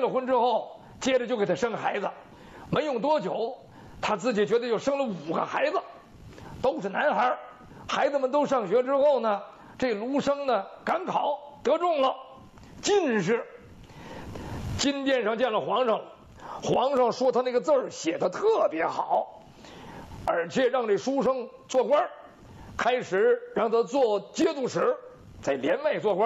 婚之后，接着就给他生孩子，没用多久，他自己觉得就生了5个孩子，都是男孩。孩子们都上学之后呢，这卢生呢赶考得中了进士，金殿上见了皇上，皇上说他那个字儿写得特别好，而且让这书生做官，开始让他做节度使，在连外做官。